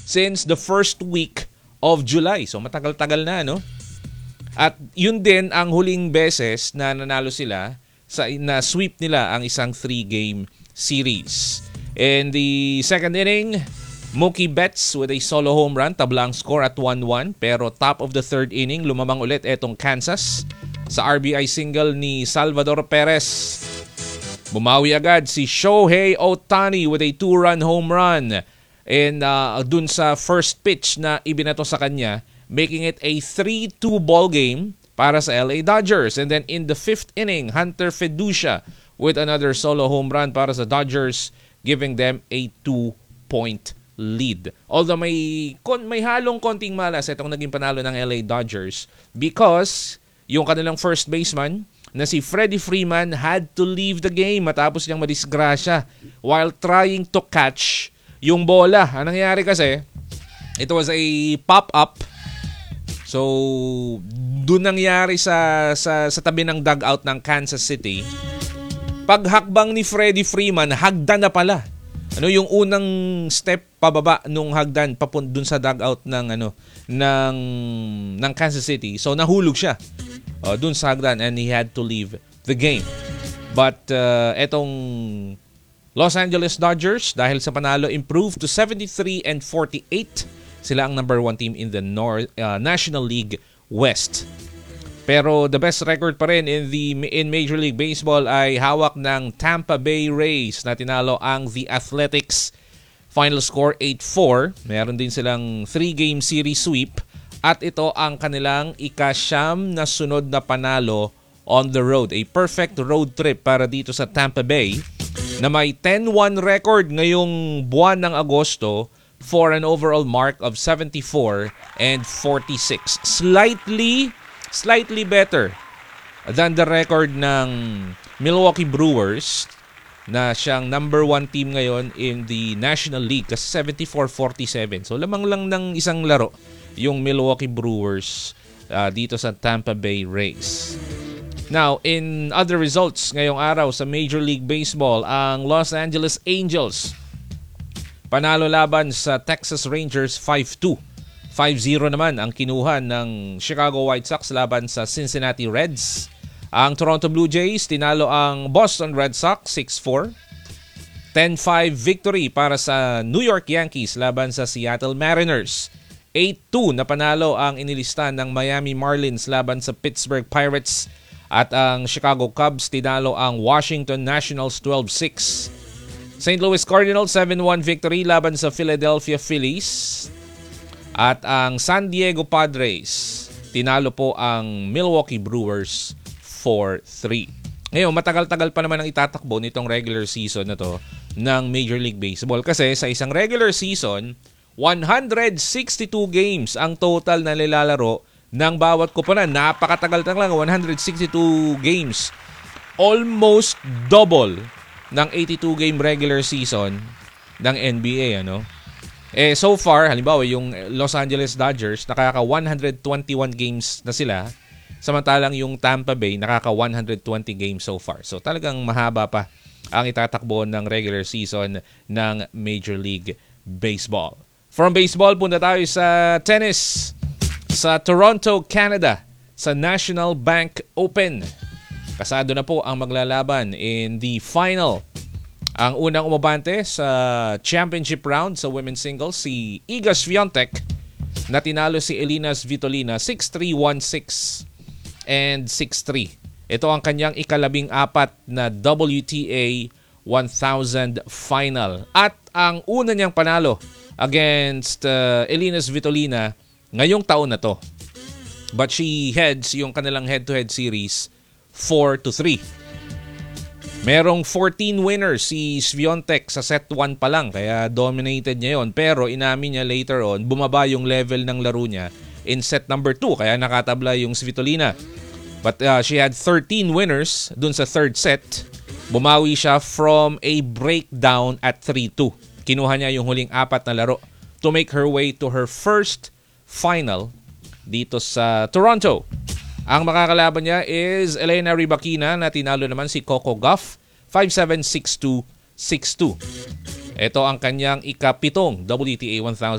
since the first week of July. So matagal-tagal na, no? At yun din ang huling beses na nanalo sila na sweep nila ang isang 3-game series. In the second inning, Mookie Betts with a solo home run, tablang score at 1-1. Pero top of the third inning, lumamang ulit etong Kansas sa RBI single ni Salvador Perez. Bumawi agad si Shohei Ohtani with a 2-run home run. And dun sa first pitch na ibinato sa kanya, making it a 3-2 ball game para sa LA Dodgers. And then in the fifth inning, Hunter Feducia with another solo home run para sa Dodgers, giving them a 2-point lead. Although may halong konting malas itong naging panalo ng LA Dodgers because yung kanilang first baseman na si Freddie Freeman had to leave the game matapos niyang madisgrasya while trying to catch yung bola. Anong nangyari kasi, it was a pop-up. So, doon nangyari sa tabi ng dugout ng Kansas City. Paghakbang ni Freddie Freeman, hagdan na pala. Yung unang step pababa nung hagdan doon sa dugout ng Kansas City. So, nahulog siya doon sa hagdan and he had to leave the game. But etong Los Angeles Dodgers, dahil sa panalo, improved to 73-48. Sila ang number 1 team in the National League West. Pero the best record pa rin in Major League Baseball ay hawak ng Tampa Bay Rays na tinalo ang The Athletics. Final score 8-4. Meron din silang 3-game series sweep. At ito ang kanilang ika-9 na sunod na panalo on the road. A perfect road trip para dito sa Tampa Bay na may 10-1 record ngayong buwan ng Agosto for an overall mark of 74-46. Slightly better than the record ng Milwaukee Brewers na siyang number 1 team ngayon in the National League kasi 74-47. So lamang lang ng isang laro yung Milwaukee Brewers dito sa Tampa Bay Rays. Now, in other results ngayong araw sa Major League Baseball, ang Los Angeles Angels panalo laban sa Texas Rangers 5-2. 5-0 naman ang kinuha ng Chicago White Sox laban sa Cincinnati Reds. Ang Toronto Blue Jays tinalo ang Boston Red Sox 6-4. 10-5 victory para sa New York Yankees laban sa Seattle Mariners. 8-2 na panalo ang inilista ng Miami Marlins laban sa Pittsburgh Pirates. At ang Chicago Cubs tinalo ang Washington Nationals 12-6. St. Louis Cardinals 7-1 victory laban sa Philadelphia Phillies. At ang San Diego Padres tinalo po ang Milwaukee Brewers 4-3. Ngayon, matagal-tagal pa naman ang itatakbo nitong regular season na to ng Major League Baseball kasi sa isang regular season, 162 games ang total na nilalaro ng bawat koponan. Napakatagal lang, 162 games. Almost double ng 82-game regular season ng NBA, so far, halimbawa, yung Los Angeles Dodgers, nakaka-121 games na sila. Samantalang yung Tampa Bay, nakaka-120 games so far. So talagang mahaba pa ang itatakbo ng regular season ng Major League Baseball. From baseball, punta tayo sa tennis. Sa Toronto, Canada, sa National Bank Open. Kasado na po ang maglalaban in the final. Ang unang umabante sa championship round sa women's singles, si Iga Swiatek, na tinalo si Elina Svitolina 6-3, 1-6, and 6-3. Ito ang kanyang ika-14 na WTA 1000 final. At ang una niyang panalo against Elina Svitolina ngayong taon na to. But she heads yung kanilang head-to-head series 4-3. Merong 14 winners si Swiatek sa set 1 pa lang, kaya dominated niya yon. Pero inamin niya later on, bumaba yung level ng laro niya in set number 2, kaya nakatabla yung Svitolina. But she had 13 winners dun sa third set. Bumawi siya from a breakdown at 3-2. Kinuha niya yung huling 4 na laro to make her way to her first final dito sa Toronto. Ang makakalaban niya is Elena Rybakina na tinalo naman si Coco Gauff 5-7, 6-2, 6-2. Ito ang kanyang ika-7 WTA 1000